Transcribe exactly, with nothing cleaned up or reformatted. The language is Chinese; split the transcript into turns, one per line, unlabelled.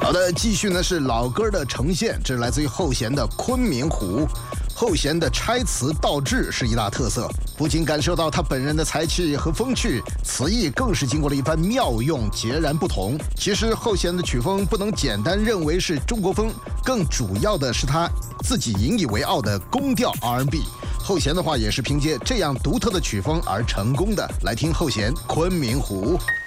好的，继续呢是老歌的呈现，这是来自于后弦的《昆明湖》。后弦的拆词倒置是一大特色，不仅感受到他本人的才气和风趣，词意更是经过了一番妙用，截然不同。其实后弦的曲风不能简单认为是中国风，更主要的是他自己引以为傲的宫调 R and B。后弦的话也是凭借这样独特的曲风而成功的。来听后弦《昆明湖》。